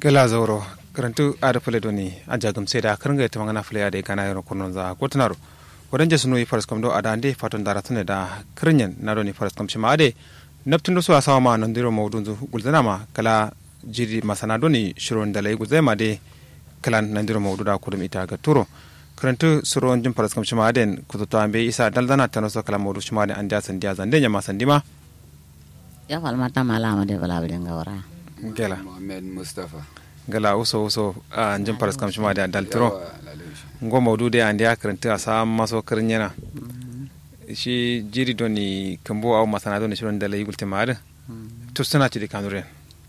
gela zoro karantu ada fule doni aja gam seda karanga ta mangana fule ada kana yoro konon za kotunaro wadan je sunu faras kam do ada ande faton dara tune da krinyen na doni faras kam shima ade naptun do so asawa ma nan diro mawdun zu gulzana ma kala jiri masana doni shiron dalai gulzai de kala nan diro mawdu da kudum ita ga turo karantu suron jin faras kam shima ade kuto ambe isa daldana tanoso kala mawdu shima ade anda san dia zande nyama sandima ya falmata malama de bala bidin gawara gela Muhammad Mustafa gala uso an jin faras kam shima da daltiro ngo mawdu de ande akaranta asa maso karnyana shi jiri doni kambo aw masana doni shiron dalai gultimar to sana ci de kanure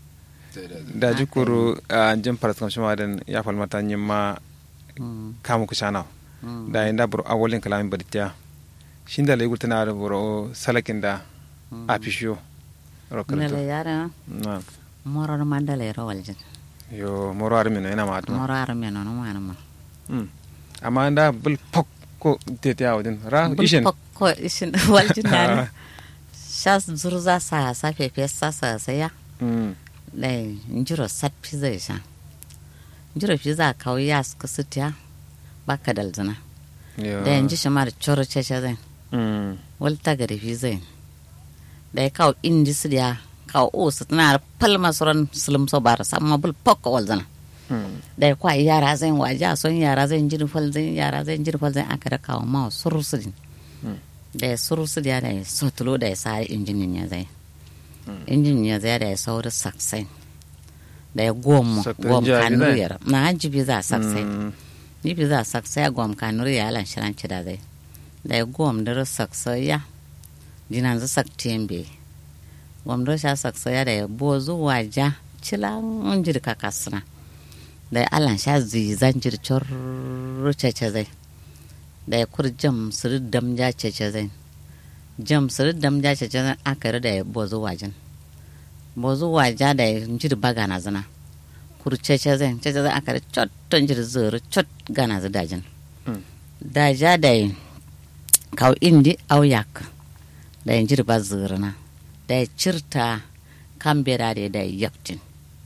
da jukuru an jin faras kam shima da ya falmata nyima kamu kushana da inda bur awolin kalamin baditiya shin dalai gultana bur salakin da afishiyo nela yara na moro mandale rawalje yo moro armino ina ma moro armeno no manama amma da bul pok ko tete awdin ra ishin ko ishin waljin nan shas zurza sa fefe sa ya dai njiro sat pizza isha njiro pizza kawai ya suka sutiya baka dalzana da nji shamar choro checha zai walta gari pizza da kaw indi sidiya kaw o sutna palma soran slim so bar samma bul pok walzana da kwa yara zai waja son yara zai jiri falzin yara zai jiri falzin aka da kawo ma surusudin da surusudi da sotulo da sa injinin ya zai injinin ya zai da sauri saksai da gom kanuriyar na jibi za saksai jibi za saksai gom kanuriyar lan shiran ci da zai da gom da saksai ya dinan za saktembe gom da sha saksai da bozu waja cilan jirka kasna da alan sha zizan jircin rucece zai da ya kur jam siri damja cece zai jam siri damja cece zai aka yi da ya bozo waja da ya jiri ba gana zina kur cece zai aka yi cotton jiri zuru cot gana zi dajin daja da ya kawo indi auyak da ya jiri ba zurina da ya cirta kan bera da ya yaktin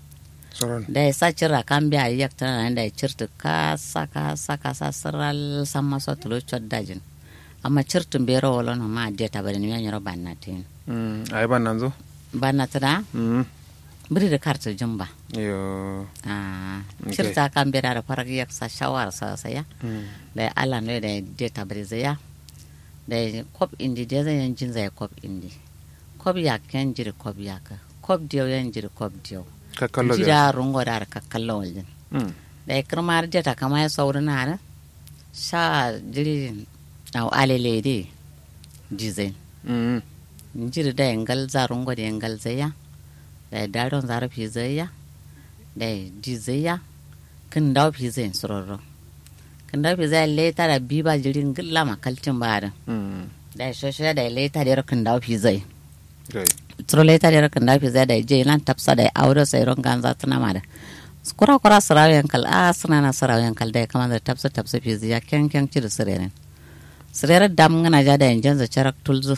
da ya sa cira kan biya yak tana da ya cirta ka saka saral sama so tulo chod dajin amma cirtun bero wala no ma de ta bari ni nyoro banna tin ay bannan zo banna tada buri da kartu jumba yo cirta kan bera da farag yak sa shawar sa ya da Allah ne da de ta bari zaya da kop indi de zan jin zai kop indi kop yak kan jiri kop yak kop dio yan jiri kop dio jira rungo da kakkallo waljin da ya kirmar jata kama ya sauri na da sha jiri na alele de jizai jiri da yangal za rungo da yangal zaya da ya daron zarafi zaya da ya jizaya kin dawo fi zai surarro kin dawo fi zai leta da biba jirin gilla makalcin ba da ya shoshe da ya leta da kin dawo fi zai troleta da kan dafi zai da je lan tapsa da aure sai ron ganza tana ma da kura sarawen kal suna na sarawen kal da kamar da tapsa fi ziya ken ci da sirere dam ngana ja da yanjan za charak tulzu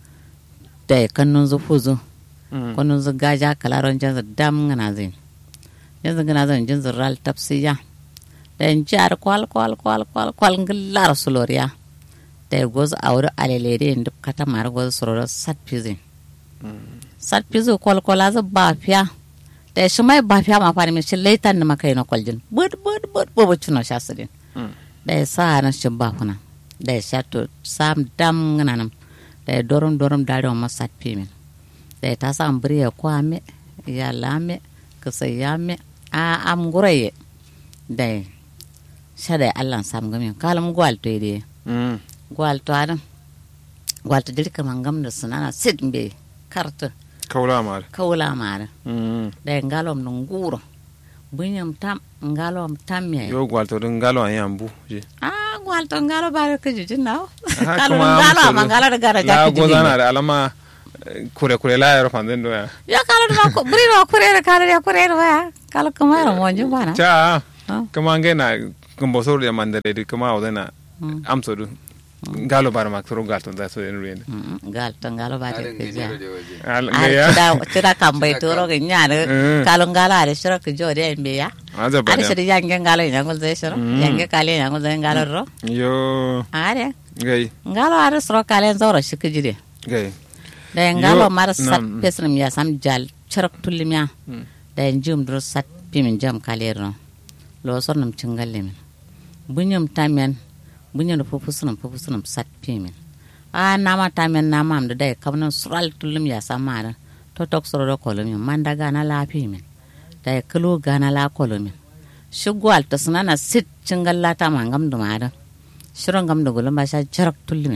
da kannun zu fuzu kannun zu gaja kalaron jan dam ngana zin yanzu ngana zan jin ral tapsiya da yanjar kwal ngilla rasuloriya da goz aure alele da inda kata mar goz sororo sat fizin sat pizo kwalkwala za bafiya da shi mai bafiya ma fara mai shi laitan da maka yi na kwaljin bud cino sha sirin da ya sa na shi bafuna da ya sha to sam dam ngana nam da ya doron dare wa masat pimin da ya ta sa ambiri ya kwame ya lame kasa ya me a am guraye da ya sha da ya allan sam gamin kalam gwalto ya da gwalto adam gwalto dirka mangam da sunana sit mbe karta kawla mare da ngalom nguro bunyam tam ngalom tam me yo gwalto dun ngalo an yambu je gwalto ngalo bare ke jiji naw kalo ngalo mangala da gara ja go zana da alama kure la yaro fanden do ya kalo da ko brino kure ya kalo kamara monju bana cha kama ngena kumbo soro ya mandare di kama odena amso du galo bar ma toro gal ton da so en ruende gal tan galo ba de ke ja al ngaya tira kambai toro ke nyaare kalo ngala are shiro ke jode en beya aja ba are shiro yange ngalo nyangol de shiro yange kale nyangol de ngalo ro yo are gai ngalo are shiro kale zoro shikijide gai de ngalo mar sat pesnam ya sam jal chirok tulimya de njum dro sat pimin jam kale ro lo sornam cingalle min bunyum tamen bunyum fofusunam sat pimin nama tamen nama am da kamna sural tulim ya samara to tok soro do kolum manda gana la pimin da kalo gana la kolum shugwal to sunana sit cingalla ta mangam dumara shiron gam do gulum ba sha jarak tulim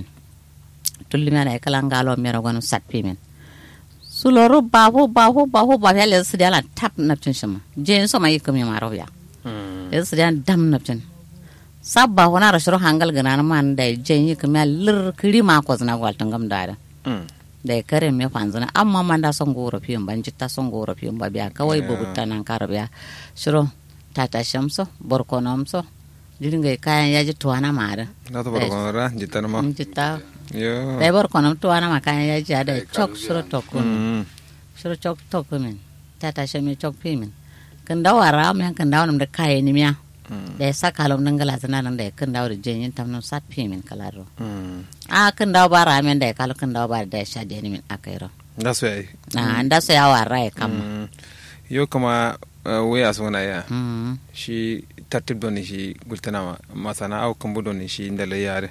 na kala ngalo mero gonu sat pimin suloro baho ba ya su da la tap napcin shima je so mai kuma maro ya su da dam napcin sabba hona rashro hangal gana man da je yi kuma lir kiri ma ko zna gwal tangam da da kare me fanzana amma man da son goro fiyin ban jitta son goro fiyin ba biya kawai bubuta nan karabiya shiro tata shamso borkonomso diringa kayan yaji tuwana mara na to borkono ra jitta ma jitta yo da borkonom tuwana ma kayan yaji da chok shiro tokun shiro chok tokumin tata shami chok pimin kan dawara men kan dawanam da kayan ni miya da saka lom dangala zanan da kan dawo da jenyin tamnon sat pimin kalaro kan dawo bara men da kalo kan dawo bara da sha jeni min akairo da so ai da so ya wara kam yo kuma we asona ya shi tartib doni shi gultana masana au kambu doni shi ndale yare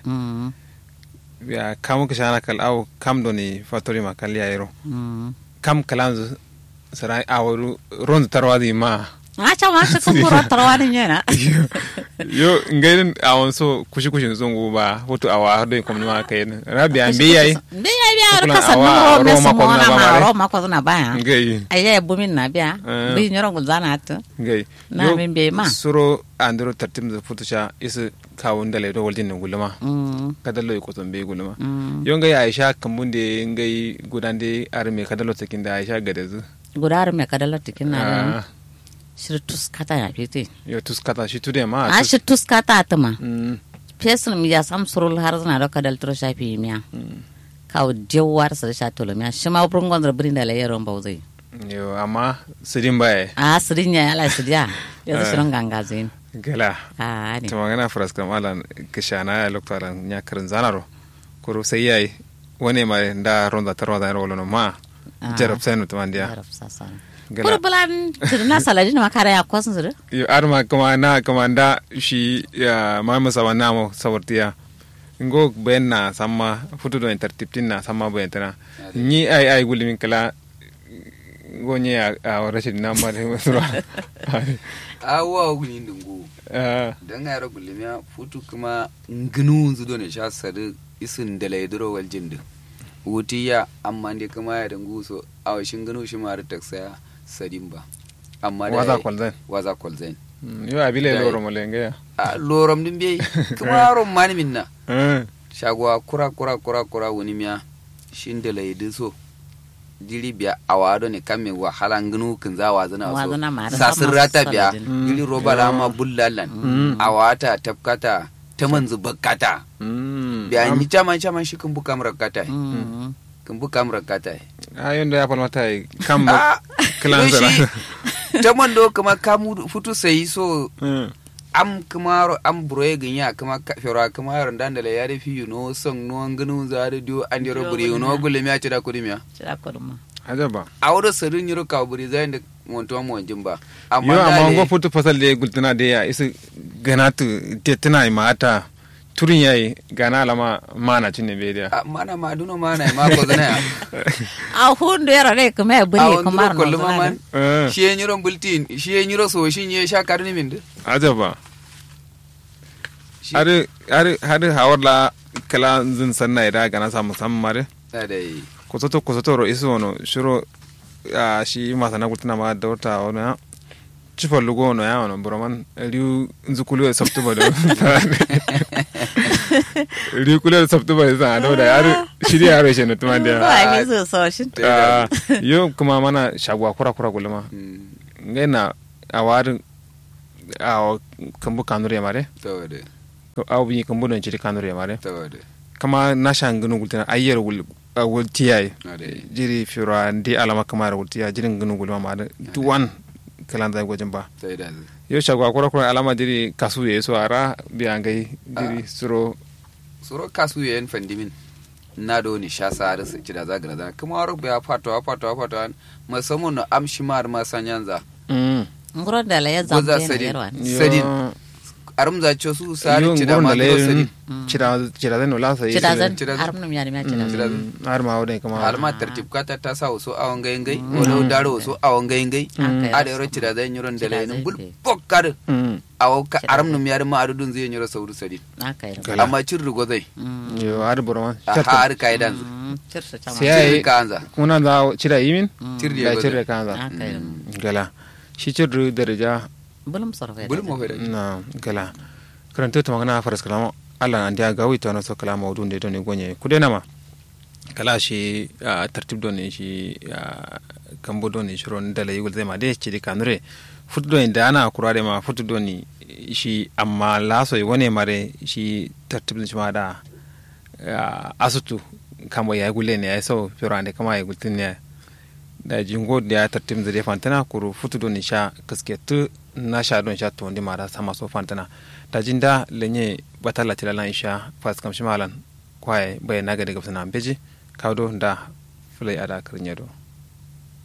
ya kamu kishana kal au kam doni fatori makal yairo kam kalanzu sarai awaru rondu tarwadi ma acha ma shi kumburo tarwadi nyena yo ngayen awon so kushi zungu ba hoto awa hado ko ma kayen rabi ambe yayi ro kasan no ro mo na ro ma ko na ba ngai aye bumin na biya bi nyoro gulzana at ngai na min be ma suro andro tartim da futusha isu kawun da ledo waldin gulma kadallo ko ton be gulma yo ngai aisha kambunde ngai gudande arme kadallo takin da aisha gadazu gudar me kadallo takin na shi tuskata ya fite yo tuskata shi tude ma shi tuskata atma fesul mi ya sam surul har zana da kadal tro shafi miya kaw jewar sa sha tolo miya shi ma burungon da brinda la yaron bawzai yo amma sidin bae sidin ya ala sidiya ya shirin gangazin gala ni to magana faras kamalan kishana ya loktaran nya karin zanaro kuro sai yayi wani ma da ronda tarwada rolo no ma jarab sanu to mandiya jarab sasan kurbulan na saladi na makara ya kwasan zuru yo arma kuma da shi ya mama sawana mo sawartiya ngo benna sama futu do intertiptin na sama bentana ni ai gulimin kala gonye a rashin namba ne sura awa gulin dungu dan ga ra gulimiya futu kuma nginu zudo ne sha sadu isin da laidro wal jindu wutiya amma ne kuma ya dangu so awashin ginu shi ma taksaya sadimba amma da waza kolzen yo abile lorom lenge lorom din be kuma rom mani minna shagwa kura woni miya shin da laidu so dili biya awado ne kame wahala nginu kin za wazana so sasir rata biya dili roba la ma bullalan awata tafkata ta manzu bakata biya ni chama shi kun buka mrakata kun buka mrakata ayon da ya falmata kam kilanzara ta mando kuma kamu futu sai so am kuma am broye ginya kuma fera kuma randan da ya da fi no son no ngunu za da dio an diro buri no gulmi ya tira kudimiya ajaba awdo sarin yiro ka buri zai da monto mo jimba amma ngo futu fasal de gultana de ya isu ganatu tetina mata turin yayi gana lama mana cinne be dia mana ma duno mana ma ko zana a hunde yara ne kuma buri kuma no shi nyiro bultin shi nyiro so shi nye sha karni min de ajaba har hawarla kala zin sanna ida gana sa musammare dai kusoto ro isu wono shiro shi masana gultana ma dawta wona chifar lugo no ya wono broman riu nzukulu sabtu ba do riu kulu sabtu ba za da yaro shiri yaro shi ne tuma da ba mi so shin yo kuma mana shagwa kura gulma ngena awarin a kambu kanure mare tawade aw bi kambu don chiri kanure mare tawade kama nasha ngunu gultina ayyar wultiya jiri fira ndi alama kama wultiya jirin ngunu gulma ma duwan kalan da gojin ba yo shagwa kura alama jiri kasu yeso ara biyangai jiri suro kasu yen fandimin na do ni sha sa da su kida zagara zan kuma waro ya fatawa musamman no amshimar masanyanza ngoro da la ya zambe na yarwa sadin arum za cho su sari cida ma do sadin cida zan wala sai cida zan arum no yari ma cida har ma wadai kama alma tartib kata ta sa so awon gayengai wala daro so awon gayengai ada yoro cida zan yuron da layin bul pokkar awo ka arum no yari ma adudun zai yoro sauru sadin amma cin rugo zai yo har burma har kaidan sai kanza kuna da cida yimin cirre kanza gala shi cirru daraja bulum sarfe bulum hobe na gala karanta to magana faras kalama Allah an dia gawi to na so kalama wudun de doni gonye kudena ma kala shi tartib doni shi kambo doni shiron dala yugul zai ma de ci di kanure futu doni da ana kurare ma futu doni shi amma laso wone mare shi tartib din shi ma da asutu kamo ya gulle ne ya so firande kama ya gultin ne da jingo da ya tartim da fantana kuru futu don sha kasketu na sha don sha to ndi mara sama so fantana da jinda lenye batala tilalan sha fas kam shimalan kwaye bai naga daga sana beji kawdo da fulai ada karnyedo